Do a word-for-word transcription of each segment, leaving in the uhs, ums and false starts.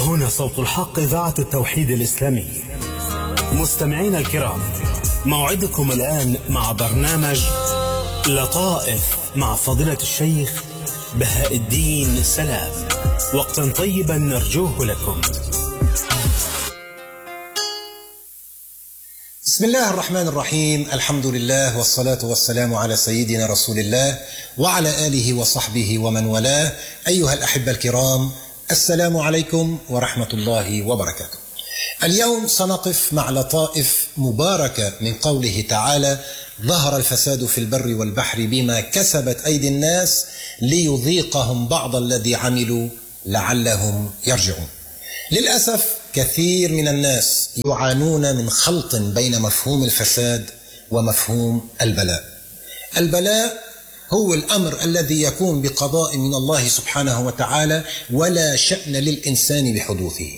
هنا صوت الحق، إذاعة التوحيد الإسلامي. مستمعينا الكرام، موعدكم الآن مع برنامج لطائف مع فضيلة الشيخ بهاء الدين سلام. وقتا طيبا نرجوه لكم. بسم الله الرحمن الرحيم. الحمد لله والصلاة والسلام على سيدنا رسول الله وعلى آله وصحبه ومن والاه. أيها الأحبة الكرام، السلام عليكم ورحمة الله وبركاته. اليوم سنقف مع لطائف مباركة من قوله تعالى: ظهر الفساد في البر والبحر بما كسبت أيدي الناس ليذيقهم بعض الذي عملوا لعلهم يرجعون. للأسف كثير من الناس يعانون من خلط بين مفهوم الفساد ومفهوم البلاء. البلاء هو الأمر الذي يكون بقضاء من الله سبحانه وتعالى ولا شأن للإنسان بحدوثه،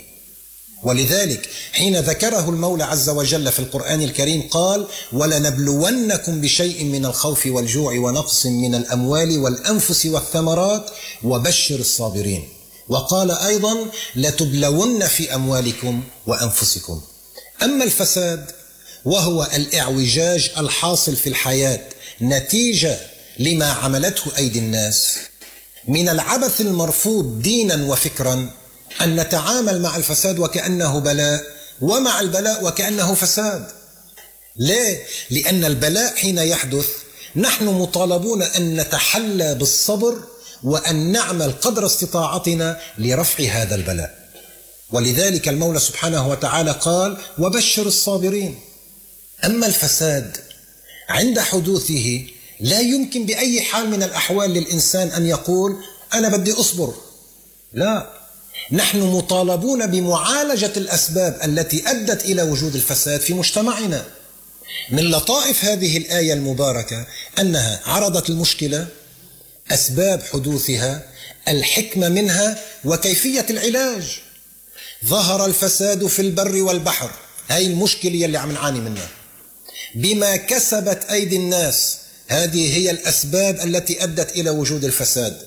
ولذلك حين ذكره المولى عز وجل في القرآن الكريم قال: ولنبلونكم بشيء من الخوف والجوع ونقص من الأموال والأنفس والثمرات وبشر الصابرين. وقال أيضا: لتبلون في أموالكم وأنفسكم. أما الفساد وهو الإعوجاج الحاصل في الحياة نتيجة لما عملته أيدي الناس، من العبث المرفوض دينا وفكرا أن نتعامل مع الفساد وكأنه بلاء، ومع البلاء وكأنه فساد. ليه؟ لأن البلاء حين يحدث نحن مطالبون أن نتحلى بالصبر وأن نعمل قدر استطاعتنا لرفع هذا البلاء. ولذلك المولى سبحانه وتعالى قال: وبشر الصابرين. أما الفساد عند حدوثه لا يمكن بأي حال من الأحوال للإنسان أن يقول أنا بدي أصبر. لا، نحن مطالبون بمعالجة الأسباب التي أدت إلى وجود الفساد في مجتمعنا. من لطائف هذه الآية المباركة أنها عرضت المشكلة، أسباب حدوثها، الحكمة منها، وكيفية العلاج. ظهر الفساد في البر والبحر، هاي المشكلة اللي عم نعاني منها، بما كسبت أيدي الناس، هذه هي الأسباب التي أدت إلى وجود الفساد،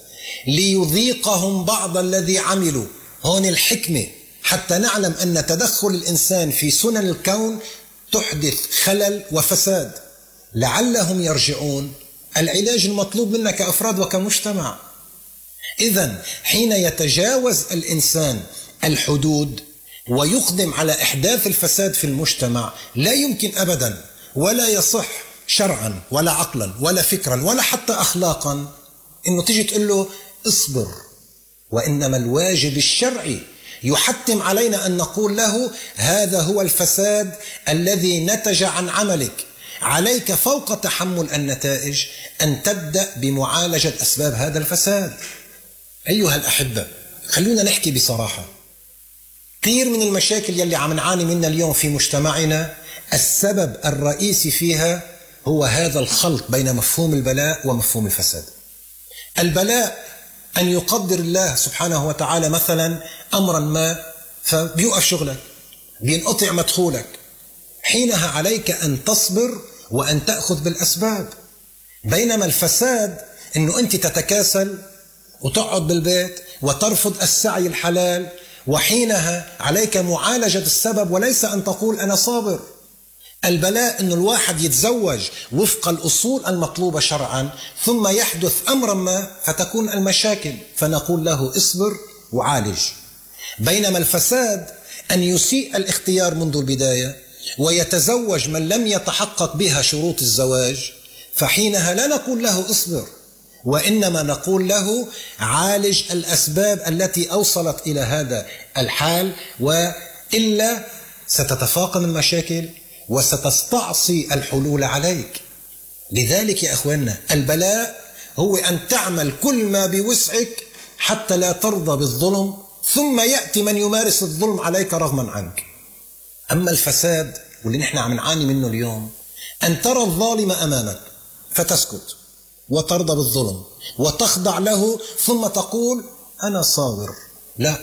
ليذيقهم بعض الذي عملوا. هون الحكمة حتى نعلم أن تدخل الإنسان في سنن الكون تحدث خلل وفساد لعلهم يرجعون. العلاج المطلوب منا كأفراد وكمجتمع. إذن حين يتجاوز الإنسان الحدود ويقدم على إحداث الفساد في المجتمع، لا يمكن أبدا ولا يصح شرعا ولا عقلا ولا فكرا ولا حتى أخلاقا إنه تيجي تقول له اصبر. وإنما الواجب الشرعي يحتم علينا أن نقول له هذا هو الفساد الذي نتج عن عملك، عليك فوق تحمل النتائج أن تبدأ بمعالجة أسباب هذا الفساد. أيها الأحبة، خلونا نحكي بصراحة. كثير من المشاكل يلي عم نعاني منها اليوم في مجتمعنا السبب الرئيسي فيها هو هذا الخلط بين مفهوم البلاء ومفهوم الفساد. البلاء أن يقدر الله سبحانه وتعالى مثلا أمرا ما فبيوقف شغلك، بينقطع مدخولك، حينها عليك أن تصبر وأن تأخذ بالأسباب. بينما الفساد أنه أنت تتكاسل وتقعد بالبيت وترفض السعي الحلال، وحينها عليك معالجة السبب وليس أن تقول أنا صابر. البلاء أن الواحد يتزوج وفق الأصول المطلوبة شرعا ثم يحدث أمرا ما فتكون المشاكل، فنقول له اصبر وعالج. بينما الفساد أن يسيء الاختيار منذ البداية ويتزوج من لم يتحقق بها شروط الزواج، فحينها لا نقول له اصبر، وإنما نقول له عالج الأسباب التي أوصلت إلى هذا الحال، وإلا ستتفاقم المشاكل وستستعصي الحلول عليك. لذلك يا أخواننا، البلاء هو أن تعمل كل ما بوسعك حتى لا ترضى بالظلم، ثم يأتي من يمارس الظلم عليك رغما عنك. أما الفساد واللي نحن عم نعاني منه اليوم، أن ترى الظالم أمامك فتسكت وترضى بالظلم وتخضع له ثم تقول أنا صابر. لا،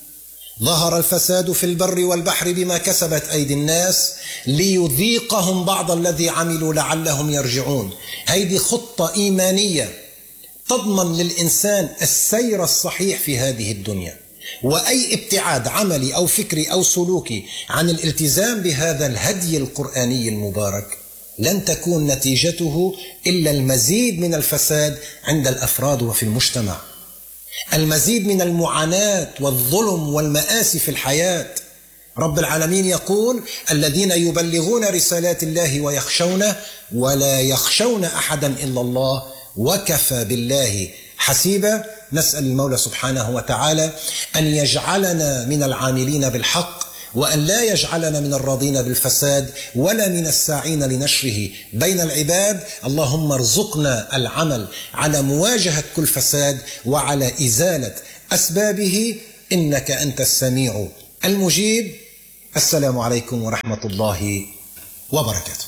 ظهر الفساد في البر والبحر بما كسبت أيدي الناس ليذيقهم بعض الذي عملوا لعلهم يرجعون. هيدي خطة إيمانية تضمن للإنسان السير الصحيح في هذه الدنيا، وأي ابتعاد عملي أو فكري أو سلوكي عن الالتزام بهذا الهدي القرآني المبارك لن تكون نتيجته إلا المزيد من الفساد عند الأفراد وفي المجتمع، المزيد من المعاناة والظلم والمآسي في الحياة. رب العالمين يقول: الذين يبلغون رسالات الله ويخشونه ولا يخشون أحدا إلا الله وكفى بالله حسيبا. نسأل المولى سبحانه وتعالى أن يجعلنا من العاملين بالحق، وأن لا يجعلنا من الراضين بالفساد ولا من الساعين لنشره بين العباد. اللهم ارزقنا العمل على مواجهة كل فساد وعلى إزالة أسبابه، إنك أنت السميع المجيب. السلام عليكم ورحمة الله وبركاته.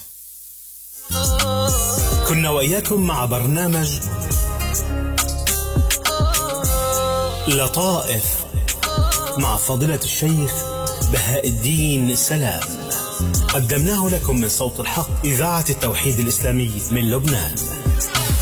كنا وإياكم مع برنامج لطائف مع فضيلة الشيخ بهاء الدين سلام، قدمناه لكم من صوت الحق إذاعة التوحيد الإسلامي من لبنان.